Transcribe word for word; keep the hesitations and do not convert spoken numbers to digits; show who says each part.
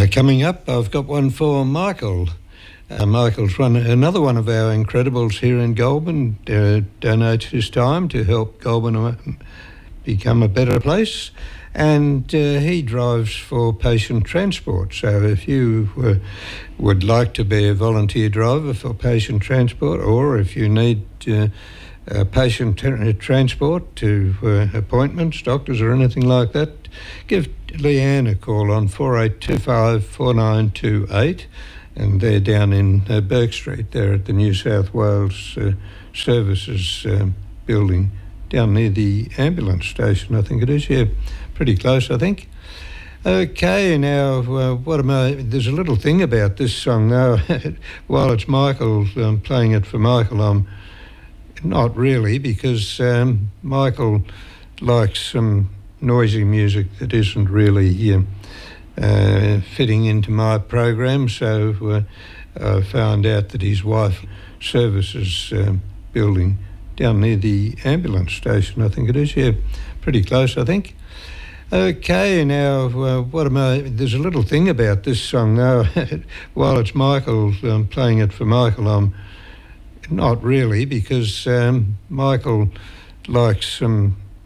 Speaker 1: coming up, I've got one for Michael. Uh, Michael's one, another one of our Incredibles here in Goulburn, uh, donates his time to help Goulburn become a better place, and uh, he drives for Patient Transport. So if you uh, would like to be a volunteer driver for Patient Transport, or if you need uh, uh, patient t- transport to uh, appointments, doctors or anything like that, give Leanne a call on four eight two five, four nine two eight, and they're down in uh, Burke Street, there at the New South Wales uh, Services um, building, down near the ambulance station, I think it is. Yeah, pretty close, I think. Okay, now, uh, what am I... There's a little thing about this song now. While it's Michael, um, playing it for Michael, I'm not really, because um, Michael likes some noisy music that isn't really uh, uh, fitting into my program, so uh, I found out that his wife services um, building down near the ambulance station, I think it is. Yeah, pretty close, I think. Okay, now, uh, what am I... There's a little thing about this song now. While it's Michael, um, playing it for Michael, I'm not really, because um, Michael likes some